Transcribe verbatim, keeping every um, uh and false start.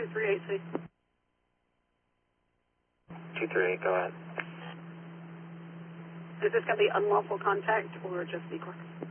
three eight C. two three eight, go ahead. Is this going to be unlawful contact or just V COR?